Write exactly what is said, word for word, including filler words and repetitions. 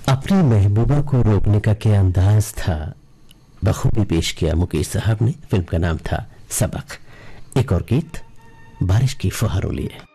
अपनी महबूबा को रोकने का क्या अंदाज था, बखूबी पेश किया मुकेश साहब ने। फिल्म का नाम था सबक। एक और गीत बारिश की फुहारों लिए।